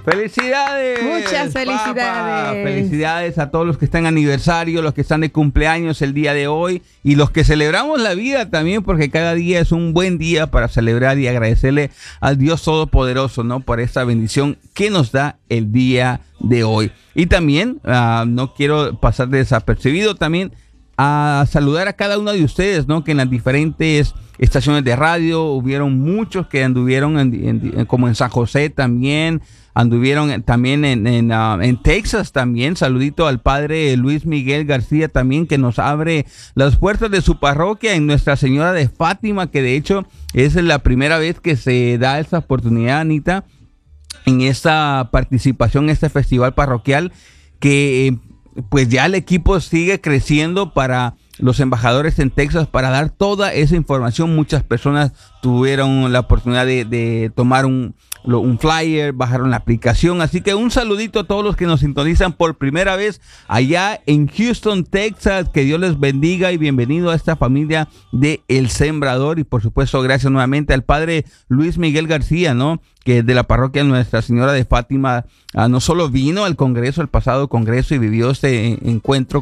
¡Felicidades! Muchas felicidades. Papá. Felicidades a todos los que están en aniversario, los que están de cumpleaños el día de hoy y los que celebramos la vida también, porque cada día es un buen día para celebrar y agradecerle al Dios Todopoderoso, ¿no? Por esta bendición que nos da el día de hoy. Y también, no quiero pasar desapercibido también a saludar a cada uno de ustedes, ¿no? Que en las diferentes estaciones de radio hubieron muchos que anduvieron como en San José también, anduvieron también en Texas también. Saludito al padre Luis Miguel García también, que nos abre las puertas de su parroquia en Nuestra Señora de Fátima, que de hecho es la primera vez que se da esa oportunidad, Anita, en esta participación, en este festival parroquial, que pues ya el equipo sigue creciendo para los embajadores en Texas para dar toda esa información. Muchas personas tuvieron la oportunidad de tomar un flyer, bajaron la aplicación. Así que un saludito a todos los que nos sintonizan por primera vez allá en Houston, Texas. Que Dios les bendiga y bienvenido a esta familia de El Sembrador. Y por supuesto, gracias nuevamente al padre Luis Miguel García, ¿no? Que de la parroquia Nuestra Señora de Fátima no solo vino al congreso, al pasado congreso, y vivió este encuentro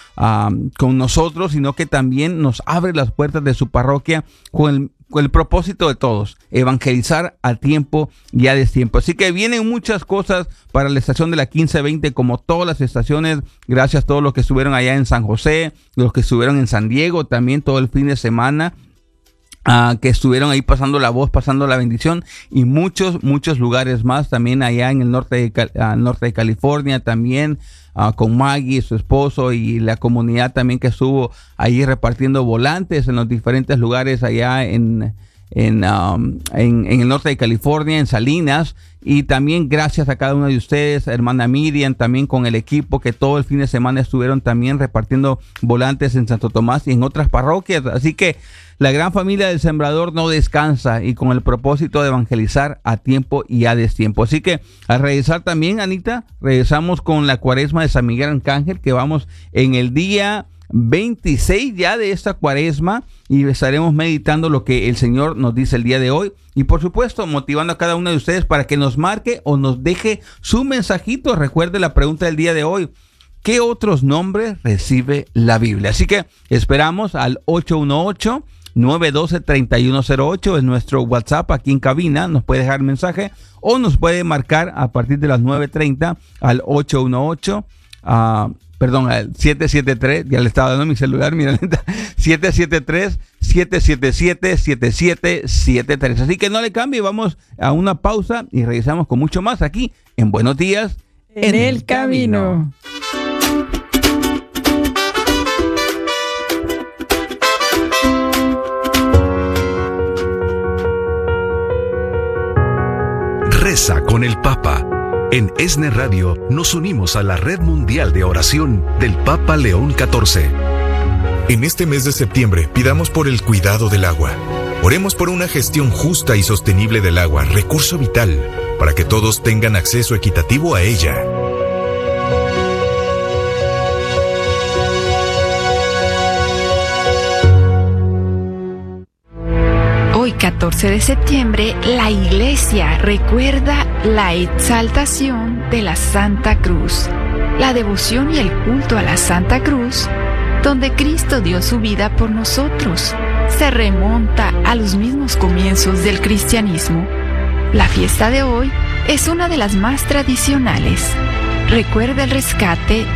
con nosotros, sino que también nos abre las puertas de su parroquia con el propósito de todos, evangelizar a tiempo y a destiempo. Así que vienen muchas cosas para la estación de la 1520, como todas las estaciones. Gracias a todos los que estuvieron allá en San José, los que estuvieron en San Diego también todo el fin de semana. Que estuvieron ahí pasando la voz, pasando la bendición, y muchos lugares más también allá en el norte de California también, con Maggie, su esposo, y la comunidad también que estuvo ahí repartiendo volantes en los diferentes lugares allá en el norte de California, en Salinas. Y también gracias a cada uno de ustedes, hermana Miriam, también con el equipo que todo el fin de semana estuvieron también repartiendo volantes en Santo Tomás y en otras parroquias. Así que la gran familia del Sembrador no descansa, y con el propósito de evangelizar a tiempo y a destiempo. Así que al regresar también, Anita, regresamos con la cuaresma de San Miguel Arcángel, que vamos en el día 26 ya de esta cuaresma, y estaremos meditando lo que el Señor nos dice el día de hoy, y por supuesto motivando a cada uno de ustedes para que nos marque o nos deje su mensajito. Recuerde la pregunta del día de hoy: ¿qué otros nombres recibe la Biblia? Así que esperamos al 818-912-3108, es nuestro WhatsApp aquí en cabina. Nos puede dejar mensaje o nos puede marcar a partir de las 9:30 al 773, ya le estaba dando mi celular, mira, 773-777-7773. Así que no le cambie, vamos a una pausa y regresamos con mucho más aquí en Buenos Días en el Camino. Reza con el Papa. En ESNE Radio nos unimos a la Red Mundial de Oración del Papa León XIV. En este mes de septiembre, pidamos por el cuidado del agua. Oremos por una gestión justa y sostenible del agua, recurso vital, para que todos tengan acceso equitativo a ella. Hoy, 14 de septiembre, la Iglesia recuerda la exaltación de la Santa Cruz, la devoción y el culto a la Santa Cruz, donde Cristo dio su vida por nosotros. Se remonta a los mismos comienzos del cristianismo. La fiesta de hoy es una de las más tradicionales. Recuerda el rescate